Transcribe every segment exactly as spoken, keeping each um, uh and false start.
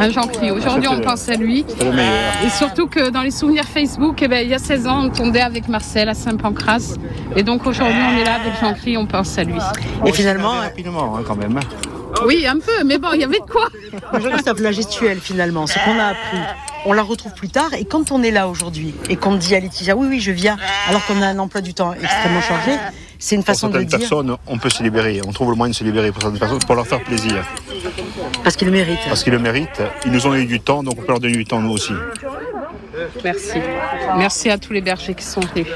Un Jean-Cri. Aujourd'hui, on pense à lui. C'était le meilleur. Et surtout que dans les souvenirs Facebook, eh ben, il y a seize ans, on tournait avec Marcel à Saint-Pancras. Et donc aujourd'hui, on est là avec Jean-Cri, on pense à lui. Et finalement, rapidement, hein, quand même. Oui, un peu, mais bon, il y avait de quoi. Jean-Christophe, la gestuelle, finalement, ce qu'on a appris, on la retrouve plus tard. Et quand on est là aujourd'hui et qu'on dit à Laetitia, oui, oui, je viens, alors qu'on a un emploi du temps extrêmement chargé, c'est une façon pour de dire. Pour certaines personnes, on peut se libérer. On trouve le moyen de se libérer pour certaines personnes, pour leur faire plaisir. Parce qu'ils le méritent. Parce qu'ils le méritent. Ils nous ont eu du temps, donc on peut leur donner du temps, nous aussi. Merci. Merci à tous les bergers qui sont venus.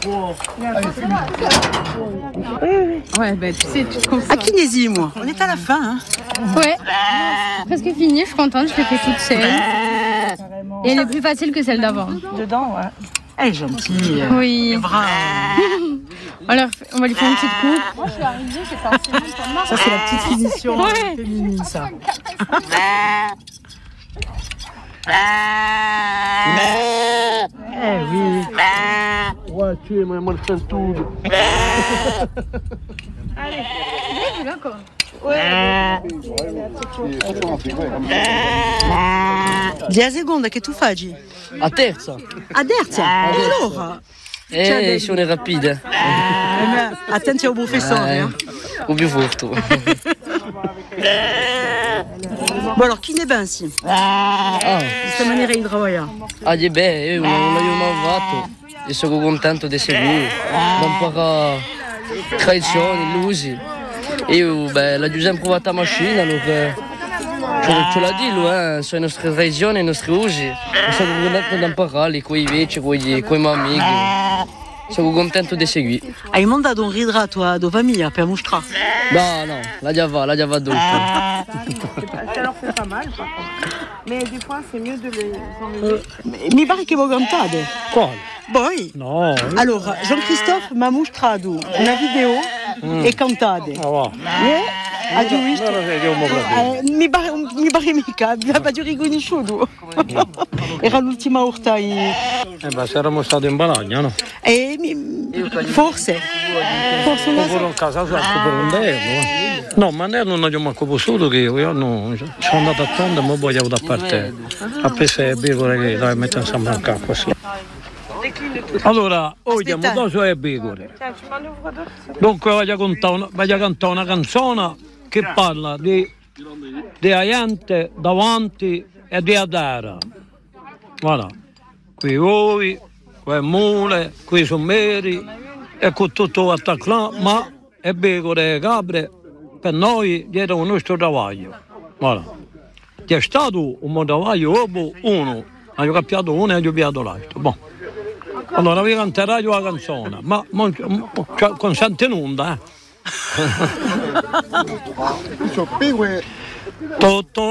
Ouais, ben tu sais, tu te concentres. À Kinésie, moi. On est à la fin, hein. Ouais. Presque fini, je suis contente, je l'ai fait toute seule. Et elle est plus facile que celle d'avant. Dedans, ouais. Elle est gentille. Oui. Bravo. Alors, on va lui faire une petite coupe. Moi, je suis arrivée, j'ai passé le temps. Ça, c'est la petite finition Ouais. féminine, ça. Eh oui. Ouais, tu es mal fait tout. Allez, d'accord. Di a seconda che tu fai? A terza. A terza? E allora? Eh, sono rapide. Eh, attenti al professore. Eh, Hein. o più forte. Bon alors, chi ne pensi? Ah, Di questa maniera di lavorare? ah, di beh, io non l'ho mai fatto. E sono contento di seguire. Non poco tradizioni, illusi. Io, beh, l'ho sempre provata a macchina, allora... Ce l'ha dit, lui, eh? Sono le nostre tradizioni, i nostri usi. Sono contento di imparare con i vecchi, con i miei amici. Sono contento di seguire. Hai mandato un ridra a tua tua famiglia per mostrare? No, no, la già va, la già va dopo. Ça leur fait pas mal, par contre. Mais des fois, c'est mieux de les enlever. Mi pare che voi cantate. Quale? Voi? No. Allora, Jean-Christophe mi ha mostrato una video Mm. e cantate. Ah, va. Eh? Ha giù visto? Non lo vediamo proprio. Eh, mi pare, mi pare mica, aveva giù riconosciuto. Era l'ultima volta in... Eh beh, se eravamo stati in Balagna, no? E mi... forse, forse una... Pure in casa sua, per un derno. No, ma ne non abbiamo manco potuto che io, io no, sono andato a tonda e mi voglio da parte. A pesce e pecore che dai mettere insieme al capo, sì. Allora, oggi abbiamo doso e pecore. Dunque voglio cantare una, voglio cantare una canzone che parla di, di gente davanti e di adera. Guarda, qui voi, qui mule, qui sommeri e con tutto attaccato, ma e pecore e capre per noi dietro il nostro travaglio. Guarda, c'è stato un travaglio dopo uno, ho capito uno e ho capito l'altro. Bon. Allora vi canterò io la canzone, ma, ma cioè, consente un'onda, eh. Tutto